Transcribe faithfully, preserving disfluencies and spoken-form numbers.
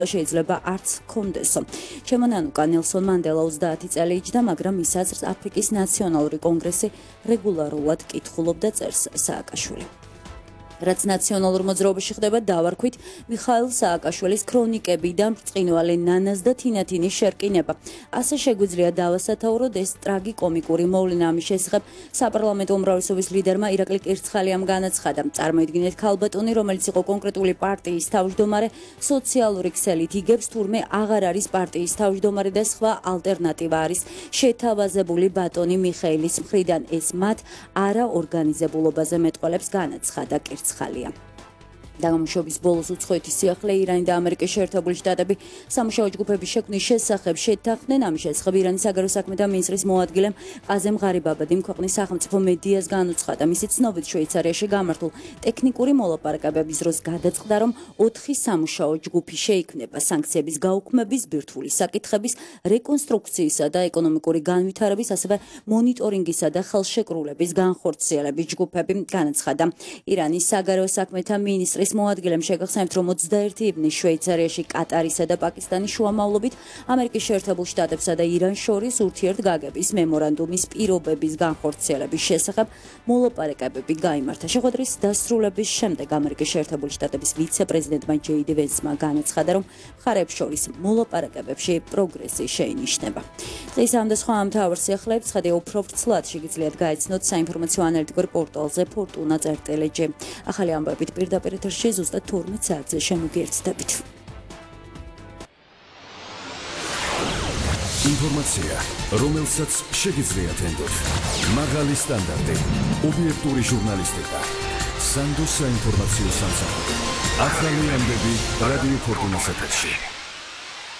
შეიძლება არც ჰქონდეს. ჩემონანუკა ნელსონ მანდელა ოცდაათი წელი იჯდა, მაგრამ მის აზრს აფრიკის ნაციონალური კონგრესი რეგულარულად კითხულობდა წერს სააკაშვილი. რაც ნაციონალურ მოძრაობაში ხდება, დავარქვით მიხაილ სააკაშვილის ქრონიკები და ბრწყინვალე ნანას და თინათინის შერკინება. ასე შეგვიძლია დავასათაუროთ ეს ტრაგიკომიკური მოვლენა. ამის შესახებ საპარლამენტო უმრავლესობის ლიდერმა ირაკლი კირცხალიამ განაცხადა. წარმოიდგინეთ ქალბატონი, რომელიც იყო კონკრეტული პარტიის თავმჯდომარე, სოციალური ქსელით იგებს, თურმე აღარ არის პარტიის თავმჯდომარე და სხვა ალტერნატივა არის შეთავაზებული ბატონი მიხეილის მხრიდან. ეს მათ არაორგანიზებულობაზე მეტყველებს განაცხადა კირცხალია. დაგამშვების ბოლოს უცხოეთის სიახლე ირანი და ამერიკის შეერთებული შტატები სამუშაო ჯგუფების შექმნის შესახებ შეთანხმდნენ. ამის შესახებ ირანის საგარეო საქმეთა მინისტრის მოადგილემ ყაზემ ღარიბაბადიმ ქვეყნის სახელმწიფო მედიას განუცხადა. მისი ცნობით შვეიცარიაში გამართულ ტექნიკური მოლაპარაკებების დროს გადაწყდა, რომ ოთხი სამუშაო ჯგუფი შეიქმნება სანქციების გაუქმების, ბირთვული საკითხების, რეკონსტრუქციისა და ეკონომიკური განვითარების, ასევე მონიტორინგისა და ხელშეკრულების განხორციელების ჯგუფები. განაცხადა ირანის საგარეო საქმეთა მინისტრის მოადგილემ შეგახსენებთ, რომ ოცდაერთი ივნისს შვეიცარიაში კატარისა და პაკისტანის შუამავლობით ამერიკის შეერთებულ შტატებსა და ირანს შორის ურთიერთგაგების მემორანდუმის პირობების განხორციელების შესახებ მოლაპარაკებები გაიმართა. შეხვედრის დასრულების შემდეგ ამერიკის შეერთებული შტატების ვიცე-პრეზიდენტმა ჯეი დი ვენსმა განაცხადა, რომ მხარეებს შორის მოლაპარაკებებში პროგრესი შეინიშნება. დღის ამ და სხვა ამთავრ სიახლეებს ხედავ უფრო ვრცლად შეგიძლიათ გაიცნოთ საინფორმაციო ანალიტიკურ პორტალზე ფორტუნა წერტილ ჯე. ახალი ამბებით პირდაპირ ეთერში ზუსტად თორმეტ საათზე შემოგიერთდებით. ინფორმაცია, რომელსაც შეგიძლიათ ენდოთ. მაღალი სტანდარტი, ობიექტური ჟურნალისტიკა. სანდოს საინფორმაციო სამსახური. ახალი ამბები რადიო ფორტუნას ეთერში.